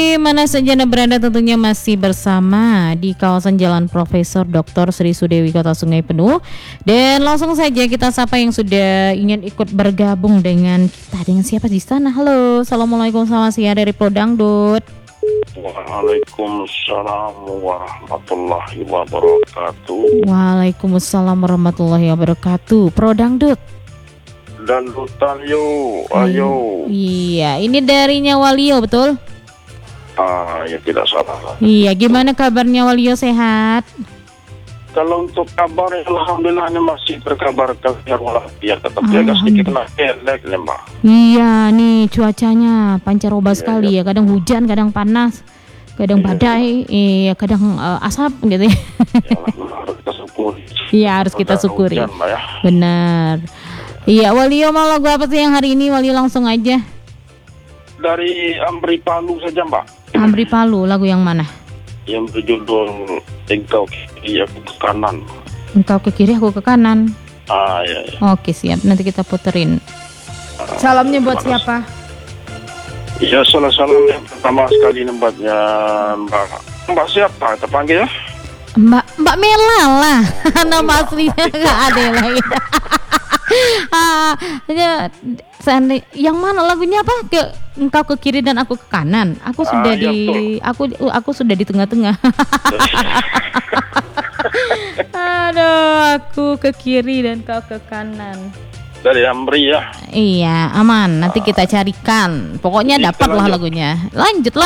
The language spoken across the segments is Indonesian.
Di mana saja Anda berada tentunya masih bersama di kawasan Jalan Profesor Dr. Sri Sudewi Kota Sungai Penuh. Dan langsung saja kita sapa yang sudah ingin ikut bergabung dengan kita. Dengan siapa di sana? Halo, Assalamualaikum, selamat siang dari Prodangdut. Waalaikumsalam warahmatullahi wabarakatuh. Waalaikumsalam warahmatullahi wabarakatuh. Prodangdut. Dangdutan yuk, ayo. Iya, ini dari Nyawalio, betul? Ya tidak salah. Iya, gimana kabarnya Walio, sehat? Kalau untuk kabar, alhamdulillah ini masih berkabar kalian walafiat, tetapi agak sedikit kena pendek nih mbak. Iya nih cuacanya pancaroba sekali ya, kadang hujan, kadang panas, kadang badai, kadang asap gitu ya. Harus kita syukuri. Iya, harus kita syukuri. Hujan, mbak, ya. Benar. Iya, Walio mau lagu apa sih yang hari ini? Walio langsung aja. Dari Amri Palu saja mbak. Amri Palu, lagu yang mana? Yang berjudul Engkau Kiri Aku Ke Kanan. Engkau ke kiri, aku ke kanan. Ya. Oke, siap, nanti kita puterin. Salamnya buat siapa? Iya, salam yang pertama sekali nembaknya Mbak siapa kita panggil ya? Mbak Mela lah. Nama aslinya nggak ada lagi. Yang mana lagunya apa? Engkau ke kiri dan aku ke kanan. Aku sudah aku sudah di tengah-tengah. Aduh, aku ke kiri dan kau ke kanan. Dari Amri ya. Iya, aman. Nanti kita carikan. Pokoknya dapatlah lagunya. Lanjutlah.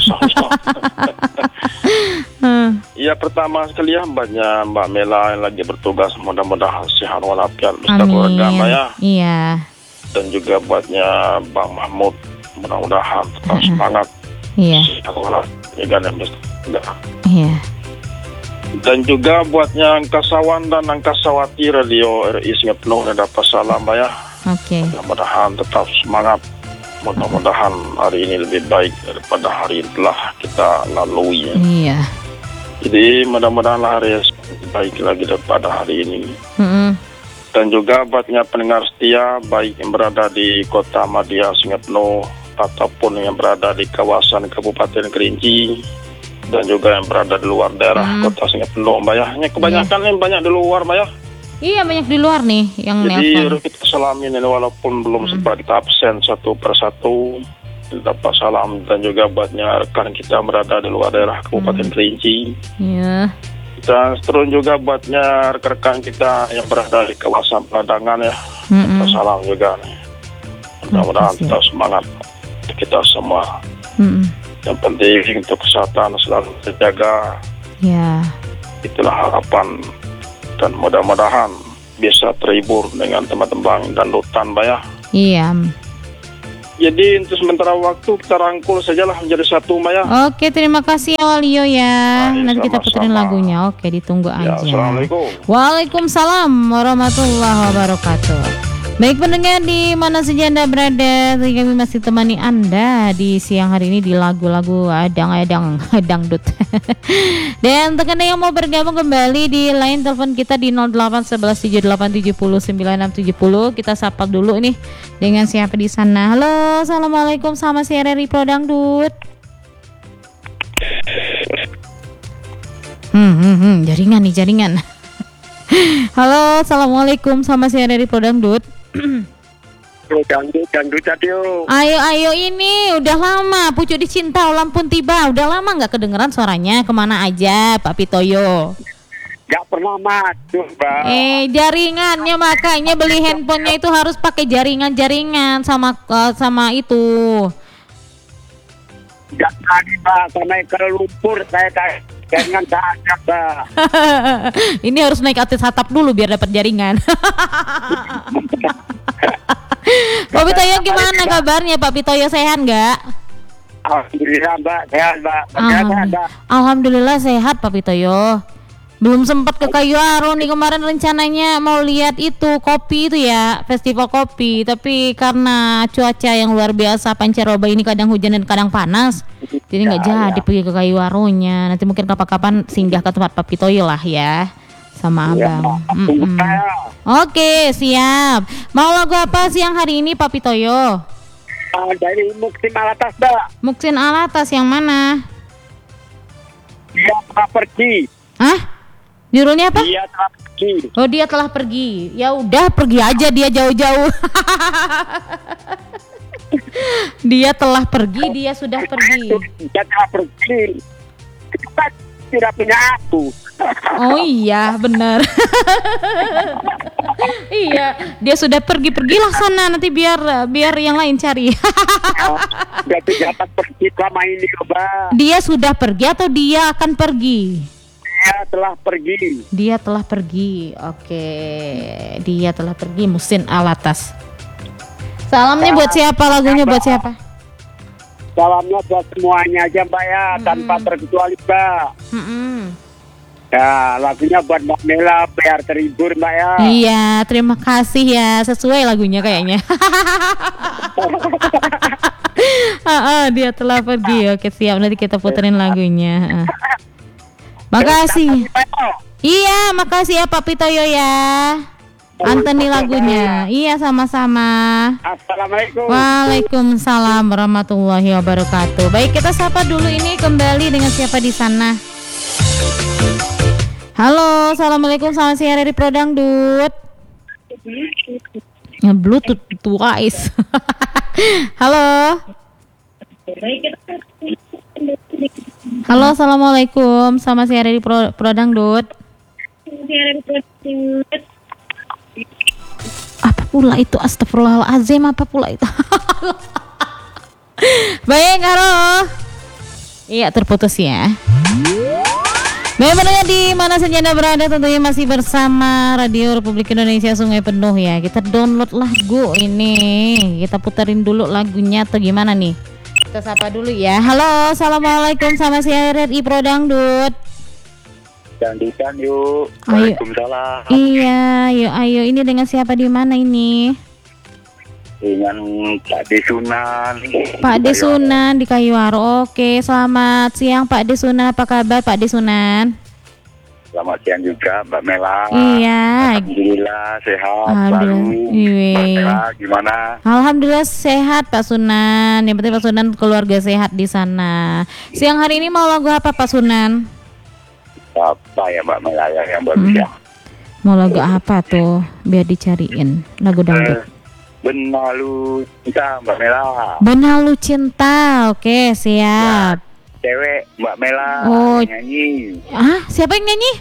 Iya, pertama sekali ya Mbak Mela yang lagi bertugas, mudah-mudahan sehat walafiat beserta keluarga Mbak ya. Iya. Dan juga buatnya Bang Mahmud, mudah-mudahan tetap semangat. Iya. Sehat walafiat. Iya. Dan juga buatnya angkasawan dan angkasawati Radio RI Sungai Penuh dan dapat salam Mbak ya. Oke. Mudah-mudahan tetap semangat. Mudah-mudahan hari ini lebih baik daripada hari yang telah kita lalui ya. Iya. Jadi mudah-mudahan hari yang lebih baik lagi daripada hari ini. Dan juga buatnya pendengar setia, baik yang berada di Kota Madia Sungai Penuh ataupun yang berada di kawasan Kabupaten Kerinci, dan juga yang berada di luar daerah Kota Sungai Penuh Mbak ya. Kebanyakan yang banyak di luar Mbak ya. Iya, banyak di luar nih yang jadi nelpon. harus kita salamin ini walaupun belum sempat kita absen satu persatu. Dapat salam. Dan juga buatnya rekan kita berada di luar daerah Kabupaten Kerinci. Iya. Dan seterusnya juga buatnya rekan-rekan kita yang berada di kawasan Peladangan ya. Dapat salam juga nih. Mudah-mudahan kita semangat kita semua. Yang penting untuk kesehatan selalu terjaga. Ya. Itulah harapan. Dan mudah-mudahan bisa terhibur dengan teman-teman dan lutan Mbak ya. Iya. Jadi untuk sementara waktu kita rangkul sajalah menjadi satu Mbak ya. Oke, terima kasih ya Walio ya. Nanti kita puterin lagunya. Oke, ditunggu aja. Assalamualaikum. Waalaikumsalam warahmatullahi wabarakatuh. Baik pendengar di mana saja Anda berada, kami masih temani Anda di siang hari ini di lagu-lagu dangdut. Dan untuk Anda yang mau bergabung kembali di line telepon kita di 081178709670, kita sapa dulu nih dengan siapa di sana. Halo, assalamualaikum, sama si RRI Prodangdut. Jaringan. Halo, assalamualaikum, sama si RRI Prodangdut. Dangdut adio. Ayo ini udah lama Pucuk Dicinta Ulam pun tiba. Udah lama nggak kedengeran suaranya. Kemana aja Pak Pitoyo? Gak pernah maju Mbak. Jaringannya makanya beli handphonenya itu harus pakai jaringan sama itu. Gak tadi Mbak, sampai ke lumpur saya jaringan saja Mbak. Ini harus naik atas atap dulu biar dapat jaringan. Pak Pitoyo gimana kabarnya? Pak Pitoyo sehat nggak? Alhamdulillah Mbak, sehat Mbak. Alhamdulillah sehat Pak Pitoyo. Belum sempat ke Kayu Aro nih, kemarin rencananya mau lihat itu kopi itu ya, festival kopi, tapi karena cuaca yang luar biasa pancaroba ini kadang hujan dan kadang panas, jadi nggak jadi pergi ke Kayu Aronya. Nanti mungkin kapan-kapan singgah ke tempat Pak Pitoyo lah ya, sama abang. Ya. Oke, siap. Mau lagu apa siang hari ini Pak Pitoyo? Dari Muksin Alatas, Mbak. Muksin Alatas yang mana? Dia telah pergi. Hah? Judulnya apa? Dia telah pergi. Oh, dia telah pergi. Ya udah, pergi aja dia jauh-jauh. Dia telah pergi, dia sudah pergi. Dia telah pergi. Kita tidak punya aku. Oh iya, benar. Iya, dia sudah pergilah sana, nanti biar yang lain cari. Dia tidak pergi selama ini, Mbak. Dia sudah pergi atau dia akan pergi? Dia telah pergi. Dia telah pergi. Oke. Dia telah pergi, Muksin Alatas. Salamnya buat siapa? Lagunya buat siapa? Salamnya buat semuanya aja, Mbak ya, tanpa terkecuali, Mbak. Ya, lagunya buat Mbak Mela biar terhibur, Mbak ya. Iya, terima kasih ya. Sesuai lagunya kayaknya. Dia telah pergi. Oke, siap. Nanti kita puterin lagunya. Makasih. Iya, makasih ya Pak Pitoyo ya. Anteni lagunya. Iya, sama-sama. Assalamualaikum. Waalaikumsalam warahmatullahi wabarakatuh. Baik, kita sapa dulu ini kembali dengan siapa di sana. Halo, assalamualaikum, selamat siang dari Prodangdut. Bluetooth guys. Halo. Halo, assalamualaikum, selamat siang dari Prodangdut. Apa pula itu? Astagfirullahaladzim, apa pula itu? Baik, halo. Iya, terputus ya. Bagaimana di mana saja Anda berada, tentunya masih bersama Radio Republik Indonesia Sungai Penuh ya. Kita download lagu ini, kita puterin dulu lagunya atau gimana nih? Kita sapa dulu ya. Halo, assalamualaikum, sama si RRI Prodangdut. Dangdutan yuk. Ayo. Waalaikumsalam. Iya, ayo. Ini dengan siapa di mana ini? Dengan Pak Desunan. Pak Desunan di Kayuaro. Oke, selamat siang Pak Desunan. Apa kabar Pak Desunan? Selamat siang juga Mbak Mela. Iya. Alhamdulillah sehat. Alhamdulillah. Mbak Mela gimana? Alhamdulillah sehat Pak Sunan. Yang penting Pak Sunan keluarga sehat di sana. Siang hari ini mau lagu apa Pak Sunan? Apa ya Mbak Mela yang bagus ya? Mau lagu apa tuh? Biar dicariin lagu dangdut. Benalu cinta Mbak Mela. Benalu cinta. Oke, siap. Ya, cewek Mbak Mela nyanyi. Siapa yang nyanyi?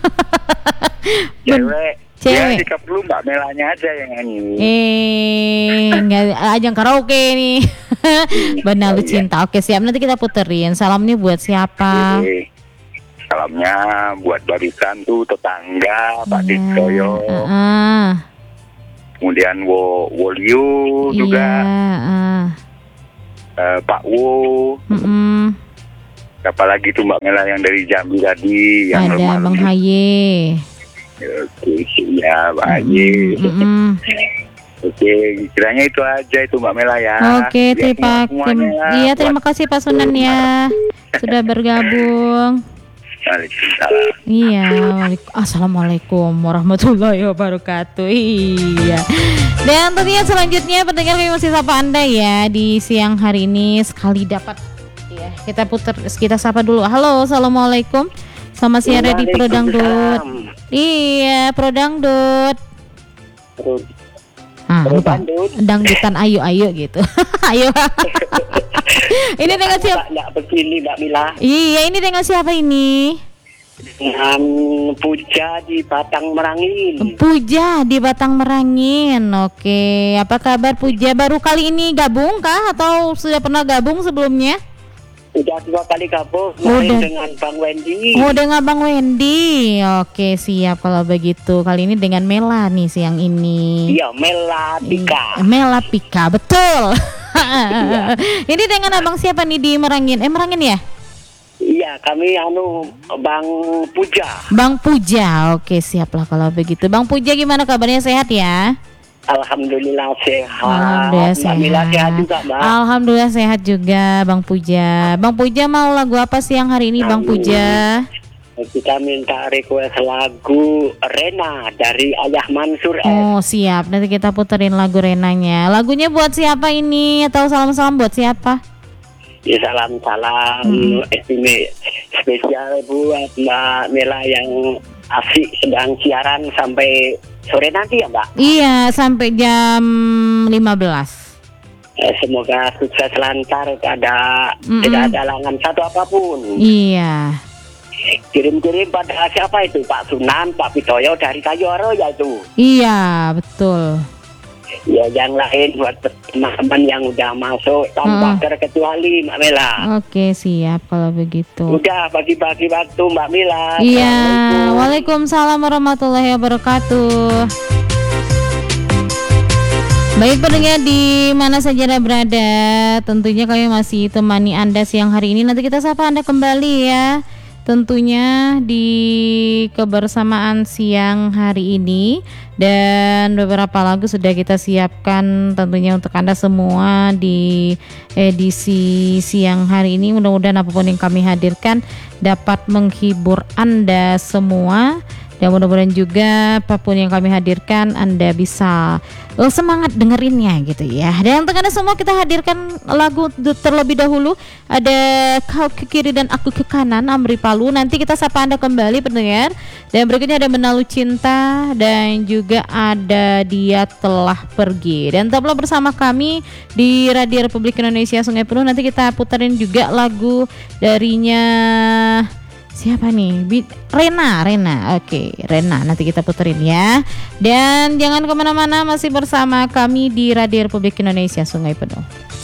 Cewek. Ya, jika perlu Mbak Melanya aja yang nyanyi. Enggak ajang karaoke nih. Benalu cinta. Oke, siap. Nanti kita puterin. Salam nih buat siapa? Salamnya buat barisan tuh tetangga Pak Ditoyo. Kemudian Wolio juga. Pak Wo. Apalagi tuh Mbak Mela yang dari Jambi tadi yang ada Bang Haye. Oke, ya Mbak Haye. Oke, kiranya itu aja itu Mbak Mela ya. Oke, terima kasih Pak Sunan ya sudah bergabung. Waalaikumsalam. Iya, assalamualaikum warahmatullahi wabarakatuh. Iya. Dan tentunya selanjutnya pendengar kami masih sapa Anda ya di siang hari ini sekali dapat ya. Kita sapa dulu. Halo, assalamualaikum. Sama siapa di Prodangdut? Iya, Prodangdut. Lupa. Dangdutan ayo gitu. Ayo. Ini dengan siapa? Enggak begini Mbak Mila. Iya, ini dengan siapa ini? Dengan Puja di Batang Merangin. Puja di Batang Merangin. Oke, apa kabar Puja? Baru kali ini gabung kah atau sudah pernah gabung sebelumnya? Udah 2 kali gabung dengan Bang Wendy. Dengan Bang Wendy. Oke, siap kalau begitu. Kali ini dengan Mela nih siang ini. Iya, Mela Pika. Mela Pika, betul. Iya. Ini dengan abang siapa nih di Merangin? Merangin ya? Iya, kami Bang Puja. Bang Puja. Oke, siap lah kalau begitu. Bang Puja gimana kabarnya, sehat ya? Alhamdulillah sehat. Alhamdulillah sehat. Sehat juga, Mbak. Alhamdulillah sehat juga Bang Puja. Bang Puja mau lagu apa siang hari ini Bang Puja? Kita minta request lagu Rena dari Ayah Mansur S. Oh siap, nanti kita puterin lagu Renanya. Lagunya buat siapa ini? Atau salam-salam buat siapa? Ya salam-salam spesial buat Mbak Mela yang asik sedang siaran sampai sore nanti ya Mbak. Iya, sampai jam 15. Semoga sukses lancar, tidak ada halangan satu apapun. Iya. Kirim-kirim pada siapa itu? Pak Sunan, Pak Pitoyo dari Kayuaro ya itu. Iya, betul. Ya yang lain buat teman-teman yang udah masuk tanpa terkecuali Mbak Mela. Oke siap kalau begitu. Udah bagi-bagi waktu Mbak Mela. Iya, waalaikumsalam warahmatullahi wabarakatuh. Baik pendengar di mana saja Anda berada, tentunya kami masih temani Anda siang hari ini. Nanti kita sapa Anda kembali ya. Tentunya di kebersamaan siang hari ini, dan beberapa lagu sudah kita siapkan tentunya untuk Anda semua di edisi siang hari ini. Mudah-mudahan apapun yang kami hadirkan dapat menghibur Anda semua, dan mudah-mudahan juga apapun yang kami hadirkan Anda bisa semangat dengerinnya gitu ya. Dan untuk Anda semua kita hadirkan lagu terlebih dahulu. Ada Kau ke Kiri dan Aku ke Kanan, Amri Palu. Nanti kita sapa Anda kembali pendengar. Dan berikutnya ada Menalu Cinta, dan juga ada Dia Telah Pergi. Dan tetaplah bersama kami di Radio Republik Indonesia Sungai Penuh. Nanti kita puterin juga lagu darinya siapa nih? Rena. Oke, Rena nanti kita puterin ya. Dan jangan kemana-mana, masih bersama kami di Radio Republik Indonesia Sungai Penuh.